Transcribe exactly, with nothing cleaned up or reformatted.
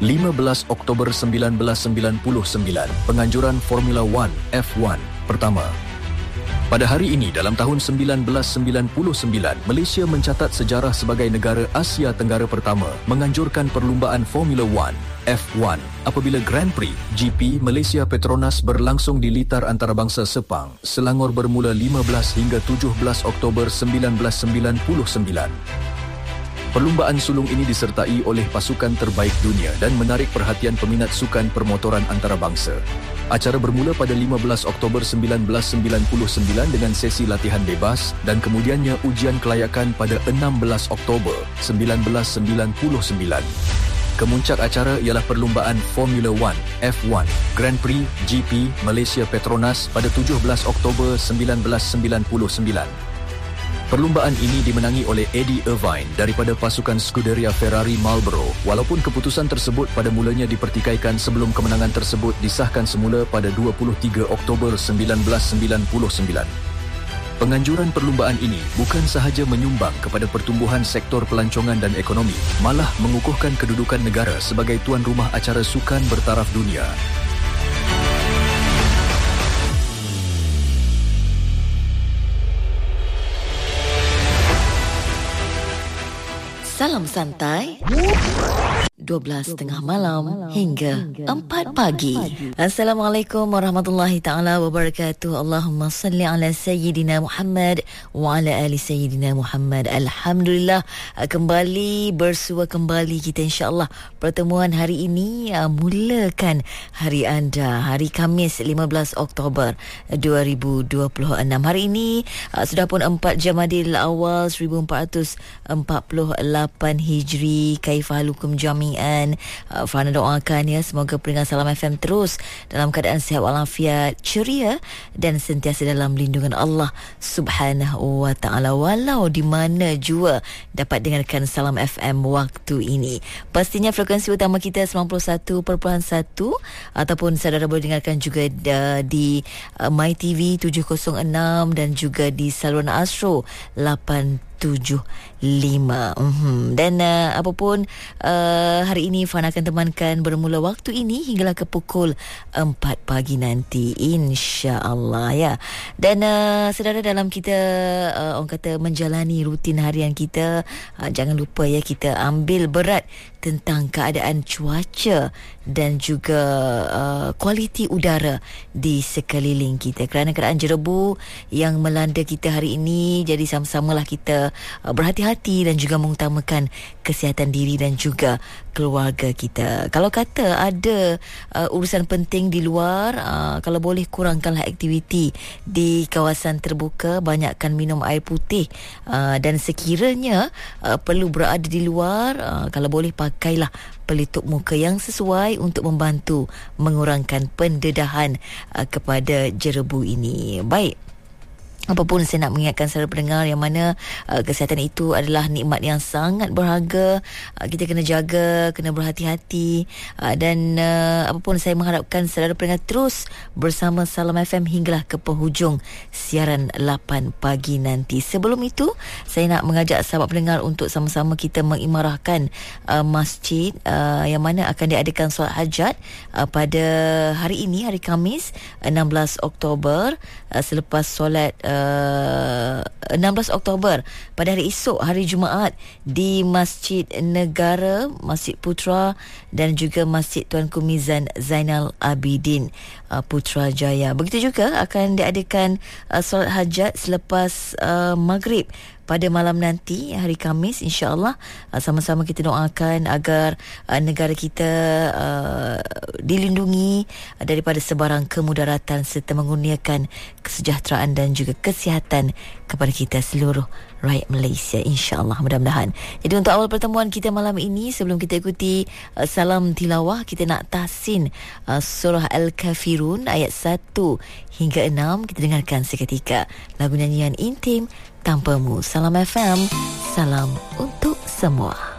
lima belas Oktober seribu sembilan ratus sembilan puluh sembilan, penganjuran Formula One F satu pertama. Pada hari ini dalam tahun seribu sembilan ratus sembilan puluh sembilan, Malaysia mencatat sejarah sebagai negara Asia Tenggara pertama menganjurkan perlumbaan Formula One F satu apabila Grand Prix G P Malaysia Petronas berlangsung di litar antarabangsa Sepang. Selangor bermula lima belas hingga tujuh belas Oktober seribu sembilan ratus sembilan puluh sembilan. Perlumbaan sulung ini disertai oleh pasukan terbaik dunia dan menarik perhatian peminat sukan permotoran antarabangsa. Acara bermula pada lima belas Oktober seribu sembilan ratus sembilan puluh sembilan dengan sesi latihan bebas dan kemudiannya ujian kelayakan pada enam belas Oktober seribu sembilan ratus sembilan puluh sembilan. Kemuncak acara ialah perlumbaan Formula One F satu Grand Prix G P Malaysia Petronas pada tujuh belas Oktober seribu sembilan ratus sembilan puluh sembilan. Perlumbaan ini dimenangi oleh Eddie Irvine daripada pasukan Scuderia Ferrari Marlboro, walaupun keputusan tersebut pada mulanya dipertikaikan sebelum kemenangan tersebut disahkan semula pada dua puluh tiga Oktober seribu sembilan ratus sembilan puluh sembilan. Penganjuran perlumbaan ini bukan sahaja menyumbang kepada pertumbuhan sektor pelancongan dan ekonomi, malah mengukuhkan kedudukan negara sebagai tuan rumah acara sukan bertaraf dunia. Salam santai. dua belas tengah malam hingga empat pagi. Assalamualaikum warahmatullahi taala wabarakatuh. Allahumma salli ala sayyidina Muhammad wa ala ali sayyidina Muhammad. Alhamdulillah, kembali bersua kembali kita insya-Allah. Pertemuan hari ini uh, mulakan hari anda, hari Khamis lima belas Oktober dua ribu dua puluh enam. Hari ini uh, sudah pun empat Jamadil Awal seribu empat ratus empat puluh lapan Hijri. Kaifahalukum jami' Uh, Fana doakan ya, semoga pendengar Salam F M terus dalam keadaan sihat walafiat, ceria dan sentiasa dalam lindungan Allah Subhanahu wa taala, walau di mana jua dapat dengarkan Salam F M waktu ini. Pastinya frekuensi utama kita sembilan puluh satu perpuluhan satu ataupun saudara boleh dengarkan juga uh, di uh, MyTV tujuh kosong enam dan juga di saluran Astro lapan tujuh lima. Mm-hmm. Dan uh, apapun uh, hari ini Fan akan temankan bermula waktu ini hinggalah ke pukul empat pagi nanti, insya-Allah ya. Dan uh, saudara, dalam kita uh, orang kata menjalani rutin harian kita, uh, jangan lupa ya, kita ambil berat tentang keadaan cuaca dan juga uh, kualiti udara di sekeliling kita, kerana keadaan jerebu yang melanda kita hari ini. Jadi sama-samalah kita uh, berhati-hati dan juga mengutamakan kesihatan diri dan juga keluarga kita. Kalau kata ada uh, urusan penting di luar, uh, kalau boleh kurangkanlah aktiviti di kawasan terbuka, banyakkan minum air putih, uh, dan sekiranya uh, perlu berada di luar, uh, kalau boleh pakailah pelitup muka yang sesuai untuk membantu mengurangkan pendedahan uh, kepada jerebu ini. Baik, apapun saya nak mengingatkan saudara pendengar yang mana uh, kesihatan itu adalah nikmat yang sangat berharga. Uh, kita kena jaga, kena berhati-hati, uh, dan uh, apapun saya mengharapkan saudara pendengar terus bersama Salam F M hinggalah ke penghujung siaran lapan pagi nanti. Sebelum itu, saya nak mengajak sahabat pendengar untuk sama-sama kita mengimarahkan uh, masjid uh, yang mana akan diadakan solat hajat uh, pada hari ini, hari Khamis enam belas Oktober, uh, selepas solat uh, enam belas Oktober pada hari esok, hari Jumaat, di Masjid Negara, Masjid Putra dan juga Masjid Tuanku Mizan Zainal Abidin uh, Putrajaya. Begitu juga akan diadakan uh, solat hajat selepas uh, maghrib pada malam nanti, hari Khamis, insya-Allah. Uh, sama-sama kita doakan agar uh, negara kita uh, dilindungi uh, daripada sebarang kemudaratan serta mengurniakan kesejahteraan dan juga kesihatan kepada kita seluruh rakyat Malaysia, insya-Allah, mudah-mudahan. Jadi untuk awal pertemuan kita malam ini, sebelum kita ikuti uh, salam tilawah, kita nak tahsin uh, surah Al-Kafirun ayat satu hingga enam. Kita dengarkan seketika lagu nyanyian intim Tanpamu. Salam F M, salam untuk semua.